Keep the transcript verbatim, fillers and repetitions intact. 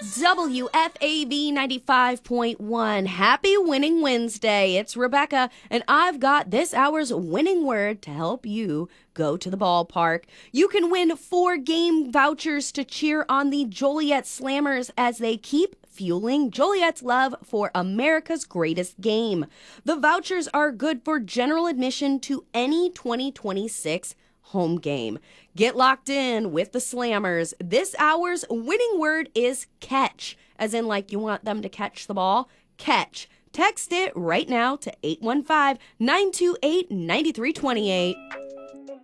W F A V ninety-five point one. Happy Winning Wednesday. It's Rebecca, and I've got this hour's winning word to help you go to the ballpark. You can win four game vouchers to cheer on the Joliet Slammers as they keep fueling Joliet's love for America's greatest game. The vouchers are good for general admission to any twenty twenty-six home game. Get locked in with the Slammers. This hour's winning word is catch, as in like you want them to catch the ball. Catch. Text it right now to eight one five, nine two eight, nine three two eight.